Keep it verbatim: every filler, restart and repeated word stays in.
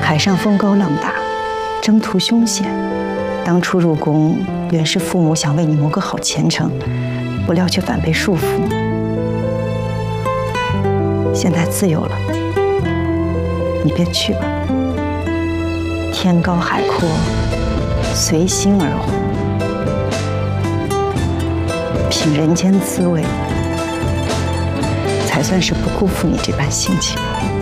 海上风高浪大，征途凶险。当初入宫，原是父母想为你谋个好前程，不料却反被束缚。现在自由了，你便去吧。天高海阔，随心而活，品人间滋味，才算是不辜负你这般心情。